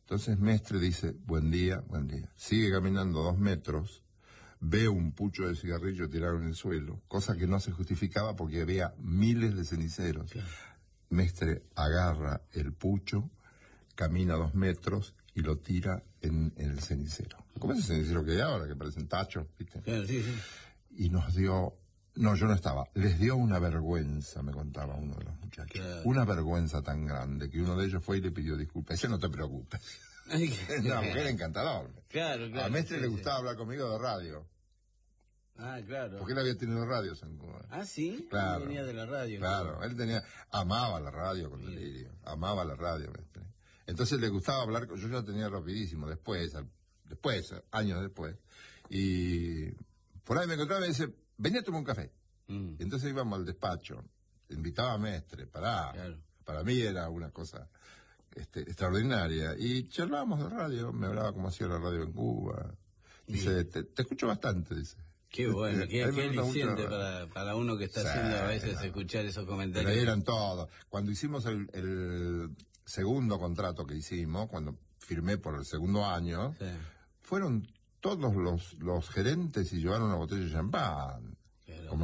Entonces Mestre dice, buen día, buen día. Sigue caminando 2 metros, ve un pucho de cigarrillo tirado en el suelo, cosa que no se justificaba porque había miles de ceniceros. Claro. Mestre agarra el pucho, camina 2 metros y lo tira en el cenicero. ¿Cómo es el cenicero que hay ahora, que parecen tachos, viste? Claro, sí. Y nos dio... No, yo no estaba. Les dio una vergüenza, me contaba uno de los muchachos. Claro. Una vergüenza tan grande que uno de ellos fue y le pidió disculpas. Ese no te preocupes. No, porque era encantador. Claro. A Mestre le gustaba hablar conmigo de radio. Ah, claro. Porque él había tenido radios en Cuba. Ah, sí. Claro. Venía de la radio. Claro, él amaba la radio con delirio. Amaba la radio, Mestre. Entonces le gustaba hablar, yo ya tenía rapidísimo, después, años después. Y por ahí me encontraba y me dice, vení a tomar un café. Entonces íbamos al despacho, invitaba a Mestre, Claro. Para mí era una cosa extraordinaria. Y charlábamos de radio, me hablaba cómo hacía la radio en Cuba. Dice, te escucho bastante, dice. Qué bueno, qué aliciente para uno que está haciendo a veces escuchar esos comentarios. Pero eran todos. Cuando hicimos el segundo contrato que hicimos, cuando firmé por el segundo año, fueron todos los gerentes y llevaron una botella de champán.